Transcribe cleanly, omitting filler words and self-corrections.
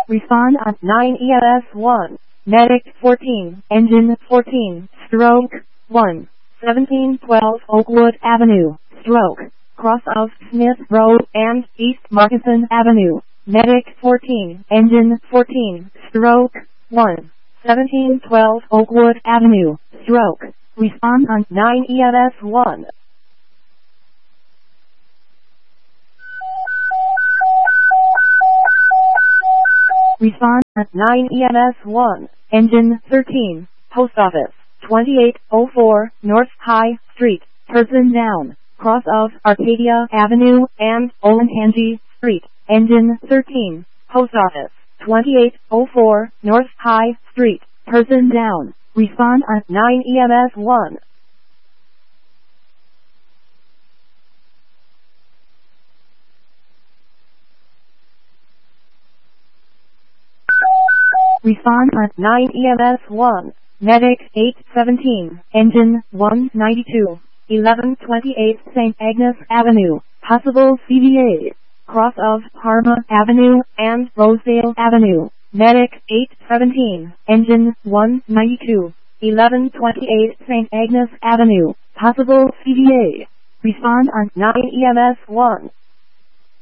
Respond on 9 EMS 1. Medic 14, Engine 14, Stroke 1. 1712 Oakwood Avenue, Stroke, cross of Smith Road and East Markinson Avenue. Medic 14, Engine 14, Stroke 1. 1712 Oakwood Avenue, Stroke. Respond on 9 EMS 1. Respond at 9 EMS 1. Engine 13, Post Office, 2804 North High Street, person down, cross of Arcadia Avenue and Olentangy Street. Engine 13, Post Office, 2804 North High Street, person down. Respond at 9 EMS 1. Respond at 9 EMS 1. Medic 817, Engine 192, 1128 St. Agnes Avenue, possible CVA, cross of Parma Avenue and Rosedale Avenue. Medic 817, Engine 192, 1128 St. Agnes Avenue, possible CVA. Respond on 9 EMS 1.